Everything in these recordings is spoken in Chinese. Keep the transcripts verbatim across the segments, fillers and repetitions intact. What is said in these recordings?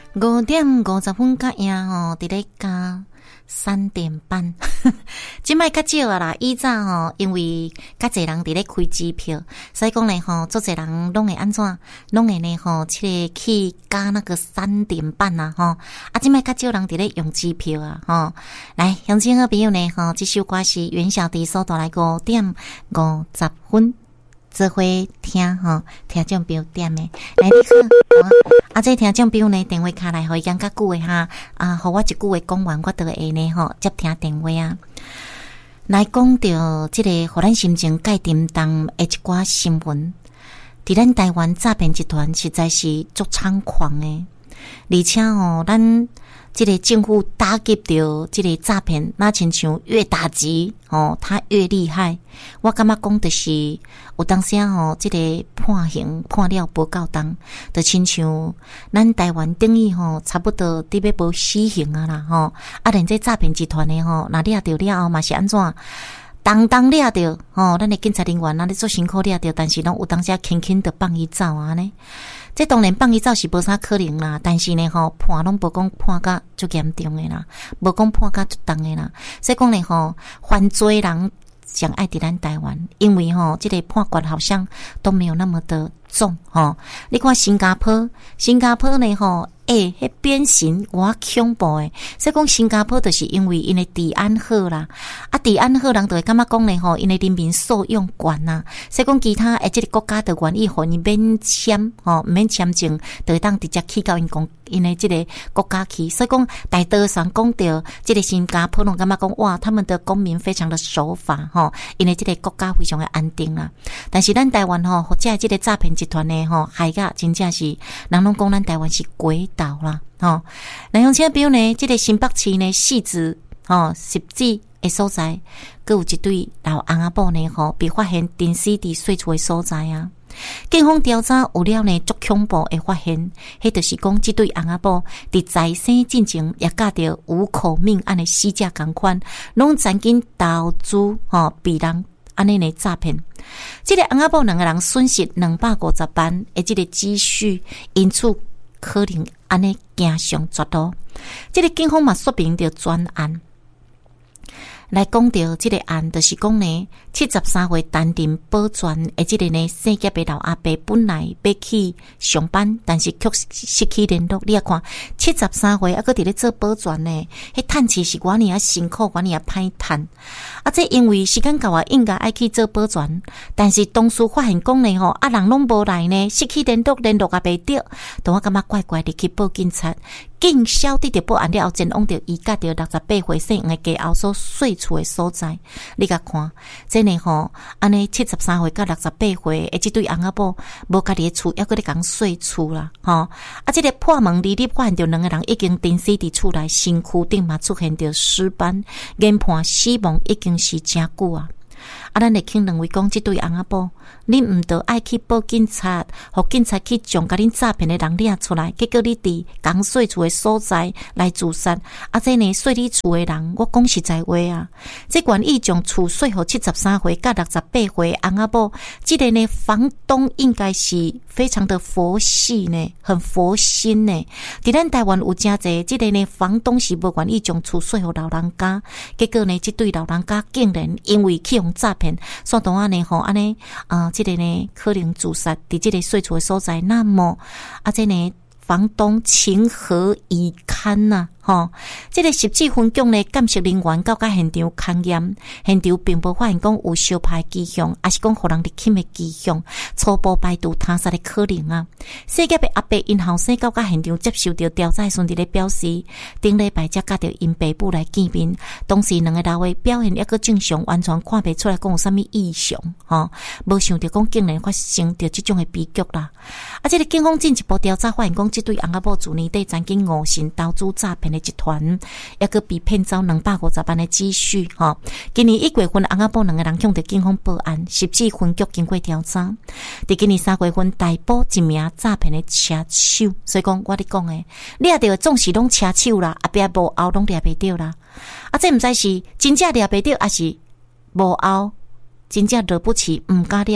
五点五十分甲赢吼，伫咧加三点半，即摆较少啊啦。以早吼，因为较侪人伫咧开机票，所以讲咧吼，足侪人拢会安怎，拢会呢吼，即个去加那个三点半啊吼。啊，即摆较少人伫咧用机票啊吼。来，乡亲好朋友呢吼，即首歌是袁小迪所带来五点五十分。做伙听吼，听众朋友点的，来你好，啊，这听众朋友呢电话卡来，互伊讲较久的哈，啊，互我一句话讲完，我就会呢吼接听电话啊。来讲到这个，互咱心情介沉重的一寡新闻，伫咱台湾诈骗集团实在是足猖狂的，而且吼，咱这个政府打击到这个诈骗，那亲像越打击哦，他越厉害。我感觉讲的是，有当时吼，这个判刑判了不够重，就亲像咱台湾等于吼，差不多得要无死刑啊啦吼。啊，连这诈骗集团的吼，那抓到了后嘛是安怎？当当抓到吼，咱的警察人员那咧做辛苦抓到，但是拢有当时轻轻的放伊走啊呢。这当然放伊走是无啥可能啦，但是呢吼判拢无讲判甲足严重的啦，无讲判甲足重的啦。所以讲呢吼，犯罪人想爱伫咱台湾，因为吼这个判决好像都没有那么的重吼。你看新加坡，新加坡呢吼。诶、欸，迄变形我恐怖诶！所以讲新加坡就是因为因诶治安好啦，啊治安好人就会感觉讲咧吼，因诶人民受用惯呐。所以讲其他诶，即个国家就愿意互因免签吼，免签证，就会当直接去到因讲因诶即个国家去。所以讲大多数人讲到即个新加坡，拢感觉讲哇，他们的公民非常的守法吼，因为即个国家非常的安定啦。但是咱台湾吼，或者即个诈骗集团呢吼，害甲真正是人拢讲咱台湾是鬼。到啦，吼！那像这比如呢，这个新北市呢，汐止吼，汐止的所在，佮有一对老翁仔某呢，吼，被发现沉死伫废厝的所在啊。警方调查有了呢，足恐怖的发现，迄就是讲，这对翁仔某伫在生进前也嫁着五口命案的死者同款，拢曾经投资吼，被人安尼呢诈骗。这个翁仔某两个人损失两百五十万的这个积蓄，因此。可能安尼惊上绝路，这个警方嘛说明着专案来讲到这个案，就是讲呢，七十三岁担任保全的这个呢，姓叶的老阿伯本来要去上班，但是却失去联络。你啊看，七十三岁啊，搁伫咧做保全呢，迄趁钱是偌尔啊辛苦，偌尔啊歹趁。啊，这因为时间到啊，应该爱去做保全，但是同事发现讲呢吼，啊人拢无来呢，失去联络，联络也袂着，都我感觉怪怪的，去报警察。警消得着报案了后，前往着伊甲着六十八岁姓黄的家后所睡厝的所在，你甲看，真诶吼，安尼七十三岁甲六十八岁诶，即对翁仔某无家己诶厝，还搁咧讲睡厝啦，吼！啊，即个破门离离发现着两个人已经沉死伫厝内，身躯顶嘛出现着尸斑，研判死亡已经是真久啊。啊，咱会肯认为讲，即对翁仔某，你毋得爱去报警察，互警察去将甲恁诈骗的人掠出来，结果你伫刚睡厝的所在来自杀。啊，这呢睡你厝的人，我讲实在话啊，这愿意将厝睡互七十三岁甲六十八岁翁仔某，即个呢房东应该是非常的佛系呢，很佛心呢。伫咱台湾有真侪，即个呢房东是无愿意将厝睡互老人家，结果呢，即对老人家竟然因为去用诈骗，所当安尼吼安尼啊，即、这个呢可能自杀伫即个睡厝的所在，那么啊，这呢房东情何以堪呐、啊？吼，这个十几分钟呢，监视人员到甲现场勘验，现场并无发现讲有烧歹迹象，还是讲互人入侵的迹象，初步排除他杀的可能啊。世界的阿伯因后生到甲现场接受到调查，顺利咧表示，顶礼拜才甲着因爸母来见面，当时两个老的表现抑个正常，完全看不出来讲有啥物异常，吼，无想到讲竟然发生着这种的悲剧啦。啊，这个警方进一步调查发现讲，这对翁仔某自年底曾经误信投资诈骗的集团，抑个被骗走两百五十万的积蓄，吼。今年一月份，翁仔某两个人向着警方报案，十指分局经过调查，伫今年三月份逮捕一名诈骗的车手。所以讲，我咧讲诶，掠到总是拢车手啦，后壁无后拢掠袂着啦。啊，这毋知是真正掠袂着，还是无后真正惹不起毋敢掠，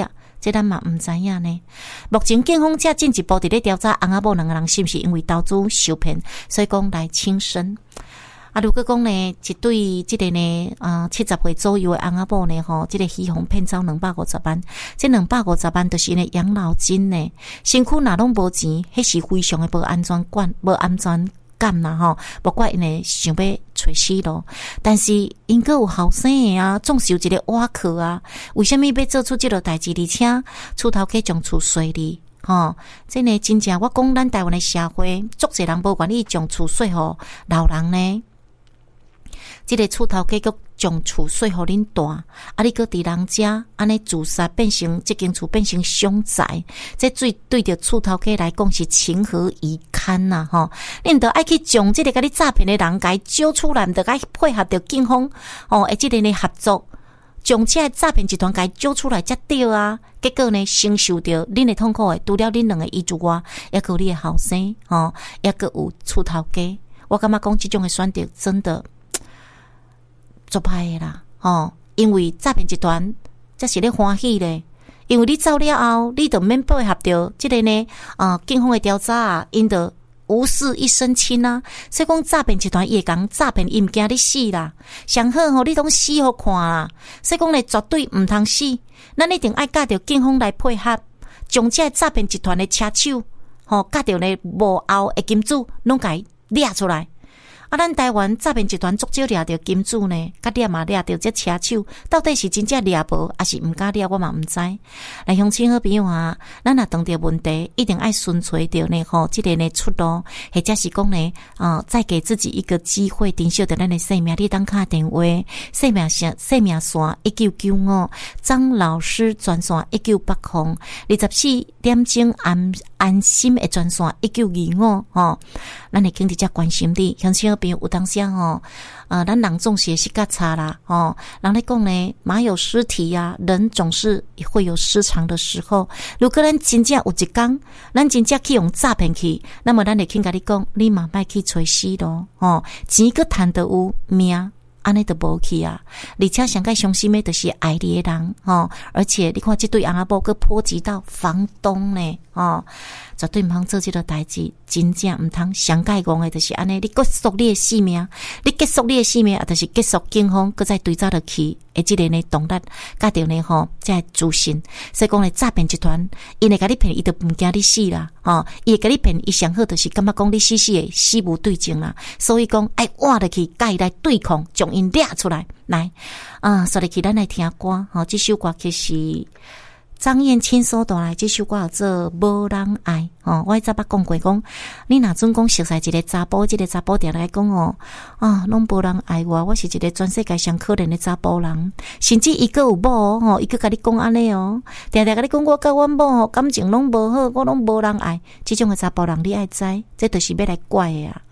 这咱嘛唔知影呢。目前警方才进一步伫咧调查翁仔某两个人是不是因为投资受骗，所以讲来轻生。啊，如果讲呢，一对这个呢，啊、呃，七十岁左右的翁仔某呢，吼，这个虚红骗走两百五十万，这两百五十万就是呢养老金呢，身躯若拢无钱，迄是非常的无安全感，无安全感啦吼，不怪因呢想要找死路，但是因个有后生的啊，总是有一个瓦壳啊，为什么要做出这个代志？而且厝头家将厝碎哩。吼，这呢真正我讲咱台湾的社会，足侪人无愿意将厝碎互老人呢。这个厝头家阁将厝碎互恁大，啊，你阁伫人家安尼自杀，变成这间厝变成凶宅，这最对着厝头家来讲是情何以堪呐！吼，恁得爱去将这个甲你诈骗的人甲伊揪出来，得爱配合着警方哦，而这个呢合作。将这诈骗集团给揪出来才对啊！结果呢，承受着恁的痛苦的，除了恁两个以外，也有你的后生哦，也个有厝头家。我感觉讲这种的选择真的做歹的啦，哦，因为诈骗集团才是咧欢喜咧，因为你走了后，你就免配合着这个呢，呃，警方的调查啊，因着无事一身轻啊，所以讲诈骗集团也讲诈骗，伊毋惊你死啦，上好吼，你拢死好看啦，所以讲咧绝对毋通死，咱一定爱甲着警方来配合，将这诈骗集团的车手，吼，甲着咧幕后的金主，拢甲伊抓出来。啊，咱台湾诈骗集团足少抓着金主呢，甲抓嘛抓着这车手，到底是真正抓无，还是毋敢抓，我嘛毋知。来，乡亲好朋友啊，咱若碰到问题，一定爱寻找着呢吼，这个呢出路，或者是讲呢，呃，再给自己一个机会，珍惜着咱的生命。你当打电话，生命线，生命线一九九五，张老师专线一九八零，二十四点钟安安心的专线一九二五吼，咱会经直接关心你，乡亲好朋友有当时吼，呃，咱人总是是较差啦，吼，人咧讲呢，马有失蹄呀、啊，人总是会有失常的时候。如果咱真正有一天，咱真正去用诈骗去，那么咱会肯甲你讲，你嘛莫去找死咯，吼，钱个赚得有命。安尼都无去啊！而且上个伤心的就是爱你的人哦，而且你看这对翁仔某佫波及到房东呢哦，绝对毋通做这个代志，真正毋通上界讲的就是安尼，你结束你的性命，你结束你的性命，啊，就是结束警方佫再追查落去，诶，这个呢动力甲着呢吼，才自信。所以讲呢，诈骗集团，因会甲你骗，伊就毋惊你死啦，哦，伊会甲你骗，伊上好就是感觉讲你死死的死无对证啦，所以讲爱活落去，甲伊来对抗，将因抓出来，来啊！说入去，咱来听歌，吼，这首歌其实张燕青所带来，这首歌叫做《无人爱》哦。我早捌讲过，讲你若准讲熟悉一个查甫，这个查甫定来讲哦，啊，拢无人爱我，我是一个全世界上可怜的查甫人，甚至伊个有某吼，伊个甲你讲安尼哦，定定甲你讲我甲阮某吼感情拢无好，我拢无人爱，这种的查甫人你爱知，这就是要来怪的啊。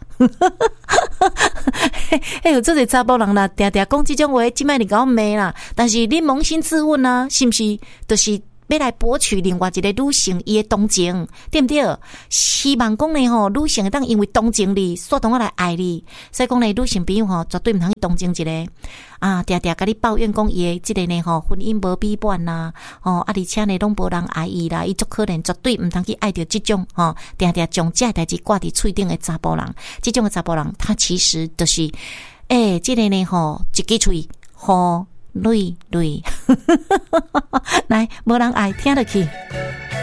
嘿，有这个查甫人啦，定定讲这种话，即摆你甲我骂啦。但是你扪心自问啊，是不是就是要来博取另外一个女性伊的同情，对不对？希望讲呢吼，女性会当因为同情你，所动我来爱你。所以讲呢，女性朋友吼，绝对毋通去同情一个啊，定定甲你抱怨讲伊的即个呢吼，婚姻无美满啦，哦啊，而且呢拢无人爱伊啦，伊足可怜，绝对毋通去爱着即种吼，定定将这代志挂伫喙顶的查甫人，即种的查甫人，他其实就是诶，即、这个呢吼，一支喙吼。累累，来，无人爱听落去。